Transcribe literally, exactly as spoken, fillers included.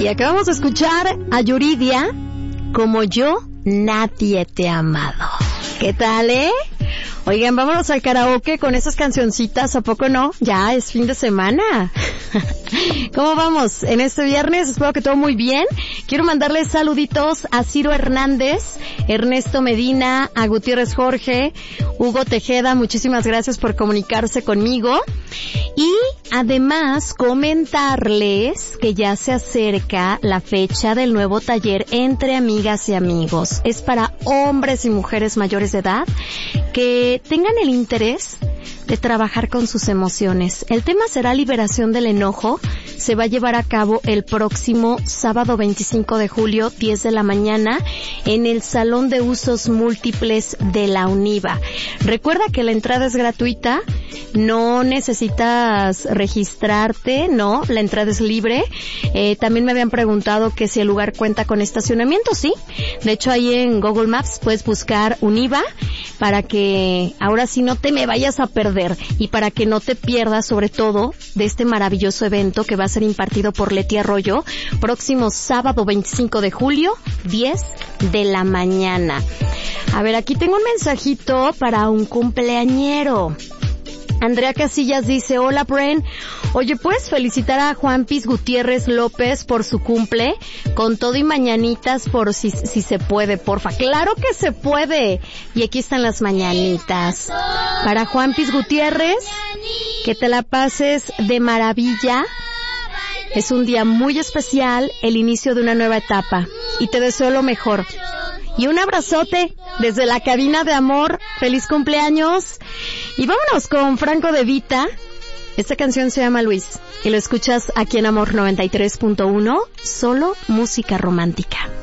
acabamos de escuchar a Yuridia, Como yo, nadie te ha amado. ¿Qué tal, eh? Oigan, vámonos al karaoke con esas cancioncitas, ¿a poco no? Ya es fin de semana. ¿Cómo vamos en este viernes? Espero que todo muy bien. Quiero mandarles saluditos a Ciro Hernández, Ernesto Medina, a Gutiérrez Jorge, Hugo Tejeda, muchísimas gracias por comunicarse conmigo. Y además comentarles que ya se acerca la fecha del nuevo taller Entre Amigas y Amigos. Es para hombres y mujeres mayores de edad que tengan el interés de trabajar con sus emociones. El tema será liberación del enojo. Se va a llevar a cabo el próximo sábado veinticinco de julio, diez de la mañana, en el Salón de Usos Múltiples de la UNIVA. Recuerda que la entrada es gratuita, no necesitas registrarte, no, la entrada es libre. Eh, también me habían preguntado que si el lugar cuenta con estacionamiento, sí. De hecho, ahí en Google Maps puedes buscar UNIVA para que ahora sí no te me vayas a perder y para que no te pierdas sobre todo de este maravilloso evento que va a ser impartido por Leti Arroyo, próximo sábado veinticinco de julio, diez de la mañana. A ver, aquí tengo un mensajito para un cumpleañero. Andrea Casillas dice, hola Bren, oye, ¿puedes felicitar a Juan Piz Gutiérrez López por su cumple? Con todo y mañanitas por si, si se puede, porfa. ¡Claro que se puede! Y aquí están las mañanitas. Para Juan Piz Gutiérrez, que te la pases de maravilla. Es un día muy especial, el inicio de una nueva etapa. Y te deseo lo mejor. Y un abrazote desde la cabina de amor. ¡Feliz cumpleaños! Y vámonos con Franco De Vita. Esta canción se llama Luis. Y lo escuchas aquí en Amor noventa y tres punto uno. Solo música romántica.